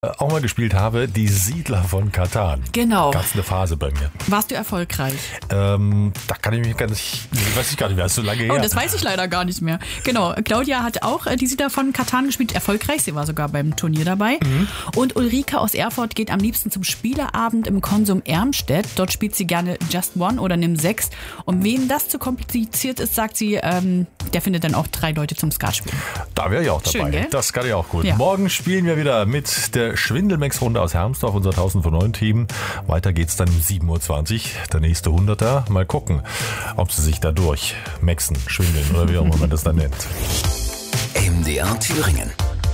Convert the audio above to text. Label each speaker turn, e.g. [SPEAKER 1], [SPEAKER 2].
[SPEAKER 1] auch mal gespielt habe, die Siedler von Catan.
[SPEAKER 2] Genau.
[SPEAKER 1] Gab es eine Phase bei mir.
[SPEAKER 2] Warst du erfolgreich?
[SPEAKER 1] Da kann ich mich gar nicht, weiß ich gar nicht mehr, ist so lange her.
[SPEAKER 2] Oh, das weiß ich leider gar nicht mehr. Genau, Claudia hat auch die Siedler von Catan gespielt, erfolgreich, sie war sogar beim Turnier dabei. Und Ulrike aus Erfurt geht am liebsten zum Spieleabend im Konsum Ermstedt. Dort spielt sie gerne Just One oder Nimm 6. Und wem das zu kompliziert ist, sagt sie, der findet dann auch 3 Leute zum Skat spielen.
[SPEAKER 1] Da wäre ich auch dabei.
[SPEAKER 2] Schön, gell?
[SPEAKER 1] Das kann ich auch gut.
[SPEAKER 2] Ja.
[SPEAKER 1] Morgen spielen wir wieder mit der Schwindelmex-Runde aus Hermsdorf, unser 1000 von 9 Team. Weiter geht's dann um 7.20 Uhr. Der nächste 100er. Mal gucken, ob sie sich da durch maxen, schwindeln oder wie auch immer man das dann nennt.
[SPEAKER 3] MDR Thüringen.